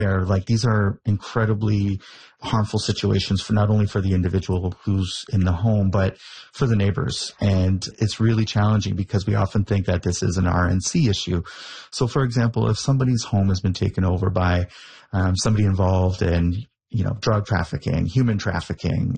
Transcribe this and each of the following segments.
These are incredibly harmful situations for not only for the individual who's in the home, but for the neighbors. And it's really challenging because we often think that this is an RNC issue. So for example, if somebody's home has been taken over by somebody involved in drug trafficking, human trafficking,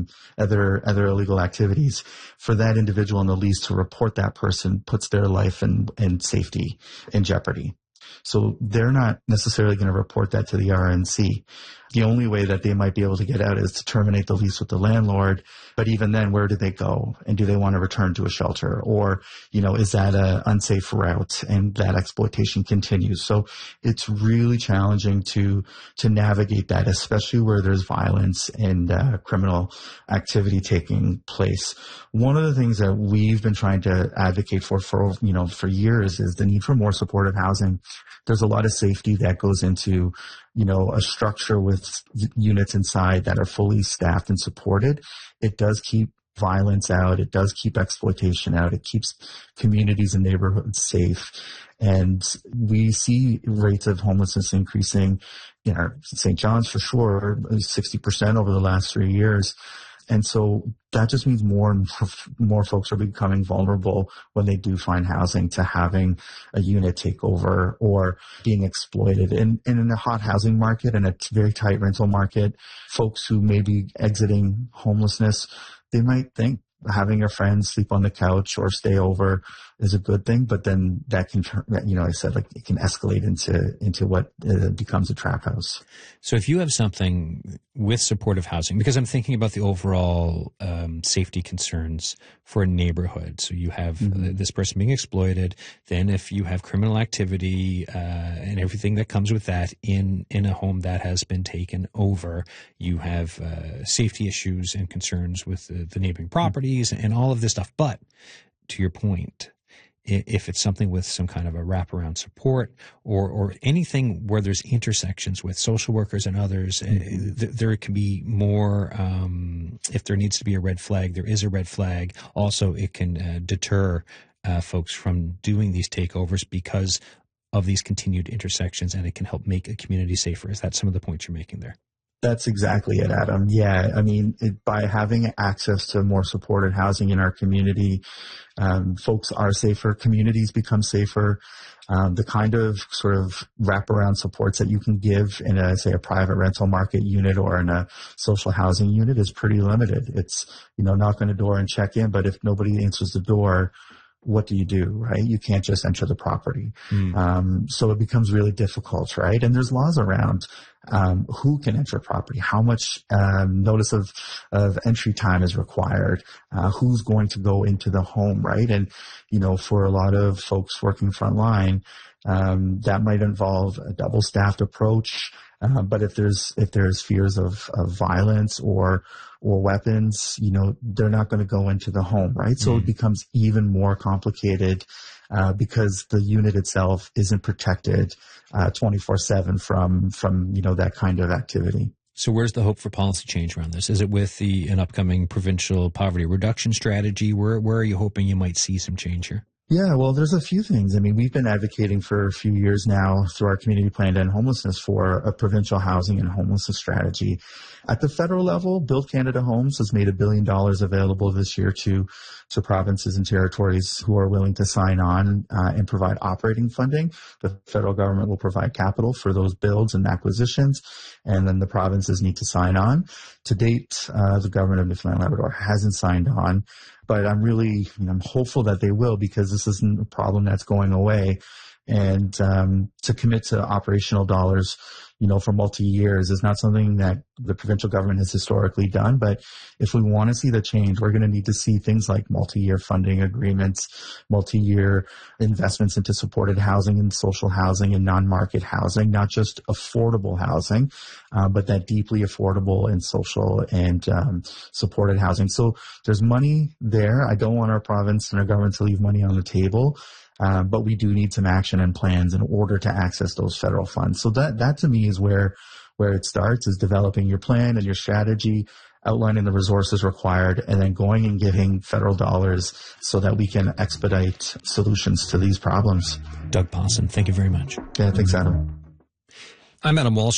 other illegal activities, for that individual in the lease to report that person puts their life and safety in jeopardy. So they're not necessarily going to report that to the RNC. The only way that they might be able to get out is to terminate the lease with the landlord. But even then, where do they go? And do they want to return to a shelter? Or, is that an unsafe route? And that exploitation continues. So it's really challenging to navigate that, especially where there's violence and criminal activity taking place. One of the things that we've been trying to advocate for years is the need for more supportive housing. There's a lot of safety that goes into, a structure with units inside that are fully staffed and supported. It does keep violence out. It does keep exploitation out. It keeps communities and neighborhoods safe. And we see rates of homelessness increasing in our St. John's for sure, 60% over the last 3 years. And so that just means more and more folks are becoming vulnerable when they do find housing to having a unit take over or being exploited. And in a hot housing market and a very tight rental market, folks who may be exiting homelessness, they might think having a friend sleep on the couch or stay over is a good thing, but then that can, it can escalate into what becomes a trap house. So if you have something with supportive housing, because I'm thinking about the overall safety concerns for a neighborhood. So you have this person being exploited. Then if you have criminal activity and everything that comes with that in a home that has been taken over, you have safety issues and concerns with the neighboring properties and all of this stuff. But to your point, if it's something with some kind of a wraparound support or anything where there's intersections with social workers and others, there can be more, if there needs to be a red flag, there is a red flag. Also, it can deter folks from doing these takeovers because of these continued intersections, and it can help make a community safer. Is that some of the points you're making there? That's exactly it, Adam. Yeah. I mean, by having access to more supported housing in our community, folks are safer, communities become safer. The kind of sort of wraparound supports that you can give in a private rental market unit or in a social housing unit is pretty limited. It's, knock on the door and check in, but if nobody answers the door, what do you do, right? You can't just enter the property. So it becomes really difficult, right? And there's laws around who can enter property, how much notice of entry time is required, who's going to go into the home, right? And, for a lot of folks working frontline, that might involve a double-staffed approach. But if there's fears of violence or weapons, they're not going to go into the home, right? So it becomes even more complicated because the unit itself isn't protected 24/7 from that kind of activity. So where's the hope for policy change around this? Is it with an upcoming provincial poverty reduction strategy? Where are you hoping you might see some change here? Yeah, well, there's a few things. I mean, we've been advocating for a few years now through our community plan to end homelessness for a provincial housing and homelessness strategy. At the federal level, Build Canada Homes has made $1 billion available this year to provinces and territories who are willing to sign on and provide operating funding. The federal government will provide capital for those builds and acquisitions, and then the provinces need to sign on. To date, the government of Newfoundland and Labrador hasn't signed on. But I'm hopeful that they will, because this isn't a problem that's going away. And to commit to operational dollars, for multi-years is not something that the provincial government has historically done. But if we want to see the change, we're going to need to see things like multi-year funding agreements, multi-year investments into supported housing and social housing and non-market housing, not just affordable housing, but that deeply affordable and social and supported housing. So there's money there. I don't want our province and our government to leave money on the table. But we do need some action and plans in order to access those federal funds. So that to me is where it starts, is developing your plan and your strategy, outlining the resources required, and then going and getting federal dollars so that we can expedite solutions to these problems. Doug Pawson, thank you very much. Yeah, thanks, Adam. I'm Adam Walsh.